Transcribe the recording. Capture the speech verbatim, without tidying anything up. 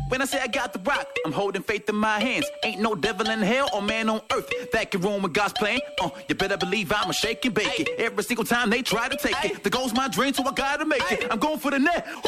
When I say I got the rock, I'm holding faith in my hands. Ain't no devil in hell or man on earth that can ruin with God's plan. Uh, you better believe I'ma shake and bake it. Every single time they try to take it. The goal's my dream, so I gotta make it. I'm going for the net.